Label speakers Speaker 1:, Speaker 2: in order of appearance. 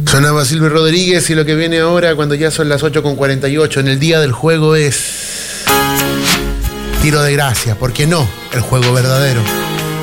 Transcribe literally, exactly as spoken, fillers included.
Speaker 1: Sonaba Silvio Rodríguez y lo que viene ahora, cuando ya son las ocho con cuarenta y ocho en el día del juego, es Tiro de Gracia. ¿Por qué no? El juego verdadero.